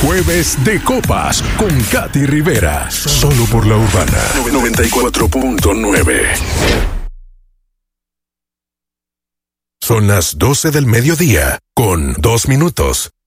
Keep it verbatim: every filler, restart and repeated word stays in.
Jueves de Copas con Katy Rivera. Solo por La Urbana noventa y cuatro punto nueve. Son las doce del mediodía, con dos minutos.